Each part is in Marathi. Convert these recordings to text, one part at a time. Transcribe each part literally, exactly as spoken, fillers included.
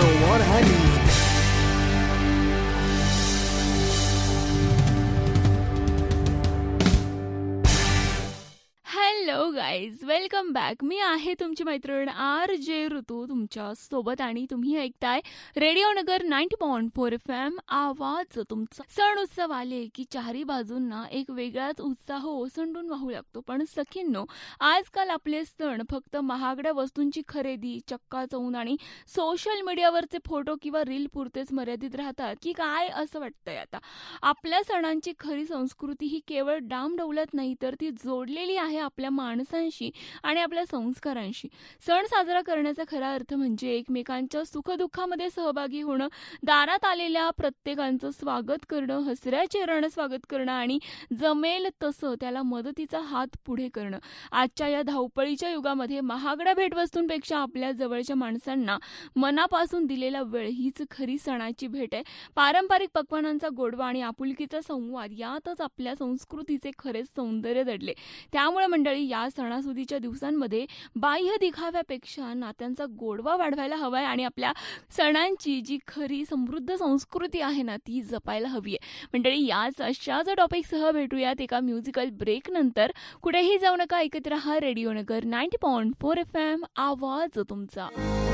know what I need. Hello guys, welcome back. मी आहे तुमची मैत्रीण आर जे ऋतू तुमच्या सोबत आणि तुम्ही ऐकताय रेडिओ नगर ninety point four F M, आवाज तुमचा. सण उत्सव आले की चारी बाजूंना एक वेगळाच उत्साह ओसंडून वाहू लागतो. पण सखींनो, आजकाल आपले सण फक्त महागड्या वस्तूंची खरेदी, चक्काचौंध आणि सोशल मीडियावरचे फोटो किंवा रील पुरतेच मर्यादित राहतात की काय असं वाटतंय आता. आपल्या सणांची खरी संस्कृती ही केवळ डामडौलत नाही, तर ती जोडलेली आहे आपल्या माणसांशी आणि आपल्या संस्कारांशी. सण साजरा करण्याचा खरा अर्थ म्हणजे एकमेकांच्या सुखदुःखामध्ये सहभागी होणं, दारात आलेल्या प्रत्येकांचं स्वागत करणं, हसऱ्या चेहऱ्यानं स्वागत करणं आणि जमेल तसं त्याला मदतीचा हात पुढे करणं. आजच्या या धावपळीच्या युगामध्ये महागड्या भेटवस्तूंपेक्षा आपल्या जवळच्या माणसांना मनापासून दिलेला वेळ हीच खरी सणाची भेट आहे. पारंपरिक पक्वानांचा गोडवा आणि आपुलकीचा संवाद यातच आपल्या संस्कृतीचे खरे सौंदर्य दडले. त्यामुळे मंडळी, या सणासुदीच्या दिवसांमध्ये बाह्य दिखाव्यापेक्षा नात्यांचा गोडवा वाढवायला हवाय आणि आपल्या सणांची जी खरी समृद्ध संस्कृती आहे ना, ती जपायला हवी आहे. मंडळी, याच अशाच टॉपिकसह भेटूयात एका म्युझिकल ब्रेक नंतर. कुठेही जाऊ नका, ऐकत रहा रेडिओ नगर ninety point four F M, आवाज तुमचा.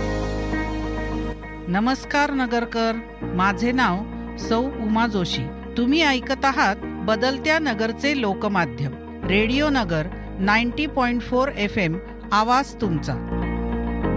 नमस्कार नगरकर, माझे नाव सौ उमा जोशी. तुम्ही ऐकत आहात बदलत्या नगरचे लोकमाध्यम रेडिओ नगर ninety point four F M, आवाज तुमचा.